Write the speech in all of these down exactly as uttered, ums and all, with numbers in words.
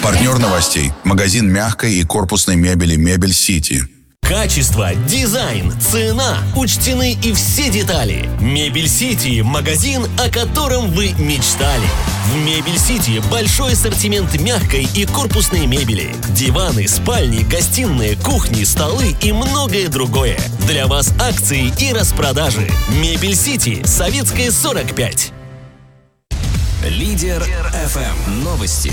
Партнер новостей. Магазин мягкой и корпусной мебели «Мебель Сити». Качество, дизайн, цена, учтены и все детали. Мебель Сити – магазин, о котором вы мечтали. В Мебель Сити большой ассортимент мягкой и корпусной мебели. Диваны, спальни, гостиные, кухни, столы и многое другое. Для вас акции и распродажи. Мебель Сити, Советская, сорок пять. Лидер эф эм. Новости.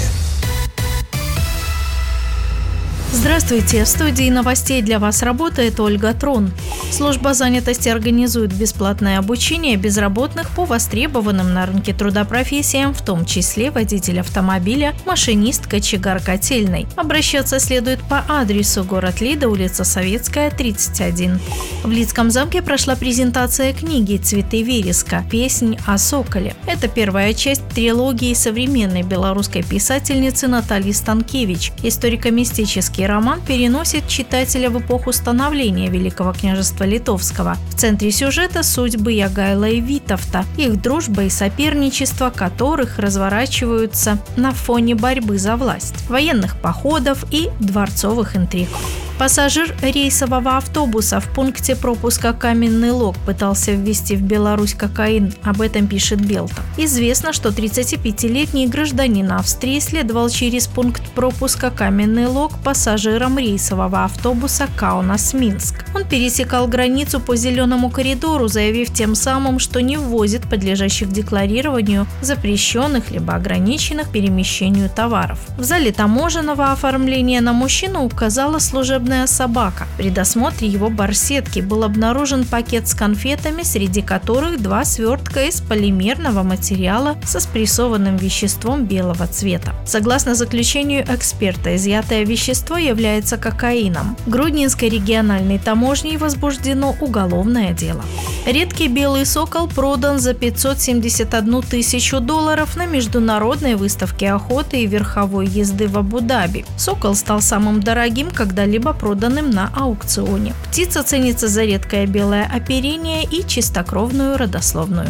Здравствуйте! В студии новостей для вас работает Ольга Трон. Служба занятости организует бесплатное обучение безработных по востребованным на рынке труда профессиям, в том числе водитель автомобиля, машинист, кочегар котельной. Обращаться следует по адресу: город Лида, улица Советская, тридцать один. В Лидском замке прошла презентация книги «Цветы вереска. Песнь о соколе». Это первая часть трилогии современной белорусской писательницы Натальи Станкевич. Историко-мистический роман переносит читателя в эпоху становления Великого княжества Литовского. В центре сюжета судьбы Ягайла и Витовта, их дружба и соперничество которых разворачиваются на фоне борьбы за власть, военных походов и дворцовых интриг. Пассажир рейсового автобуса в пункте пропуска Каменный Лог пытался ввезти в Беларусь кокаин, об этом пишет Белта. Известно, что тридцатипятилетний гражданин Австрии следовал через пункт пропуска Каменный Лог пассажиром рейсового автобуса Каунас-Минск. Он пересекал границу по зеленому коридору, заявив тем самым, что не ввозит подлежащих декларированию запрещенных либо ограниченных перемещению товаров. В зале таможенного оформления на мужчину указала служебная собака. При досмотре его барсетки был обнаружен пакет с конфетами, среди которых два свертка из полимерного материала со спрессованным веществом белого цвета. Согласно заключению эксперта, изъятое вещество является кокаином. Гродненской региональной таможней возбуждено уголовное дело. Редкий белый сокол продан за пятьсот семьдесят одну тысячу долларов на международной выставке охоты и верховой езды в Абу-Даби. Сокол стал самым дорогим когда-либо проданным на аукционе. Птица ценится за редкое белое оперение и чистокровную родословную.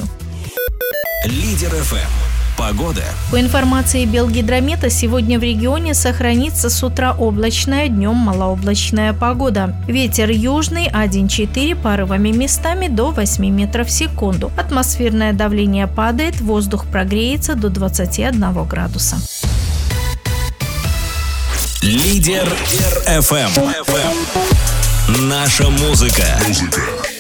Лидер эф эм. Погода. По информации Белгидромета, сегодня в регионе сохранится с утра облачная, днем малооблачная погода. Ветер южный один-четыре, порывами местами до восьми метров в секунду. Атмосферное давление падает, воздух прогреется до двадцати одного градуса. Лидер эф эм. Наша музыка.